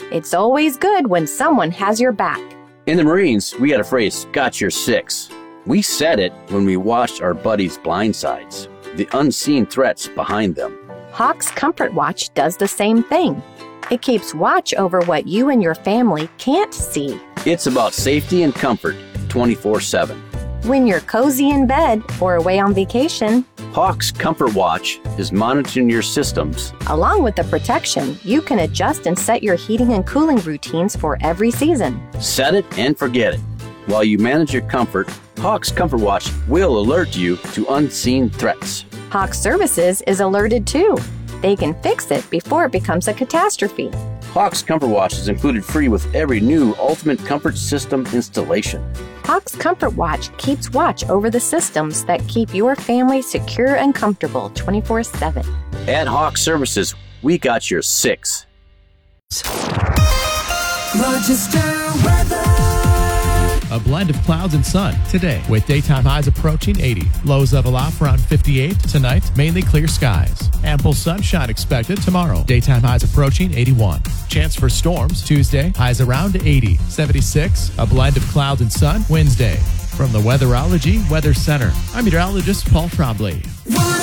It's always good when someone has your back. In the Marines, we got a phrase, got your six. We said it when we watched our buddies' blind sides, the unseen threats behind them. Hawk's Comfort Watch does the same thing. It keeps watch over what you and your family can't see. It's about safety and comfort 24/7. When you're cozy in bed or away on vacation, Hawk's Comfort Watch is monitoring your systems. along with the protection, you can adjust and set your heating and cooling routines for every season. Set it and forget it. While you manage your comfort, Hawk's Comfort Watch will alert you to unseen threats. Hawk Services is alerted too. They can fix it before it becomes a catastrophe. Hawk's Comfort Watch is included free with every new Ultimate Comfort System installation. Hawk's Comfort Watch keeps watch over the systems that keep your family secure and comfortable 24/7. At Hawk Services, we got your six. Rochester weather. A blend of clouds and sun today with daytime highs approaching 80. Lows level off around 58. Tonight, mainly clear skies. Ample sunshine expected tomorrow. Daytime highs approaching 81. Chance for storms Tuesday. Highs around 80. 76. A blend of clouds and sun Wednesday. From the Weatherology Weather Center, I'm meteorologist Paul Trombley.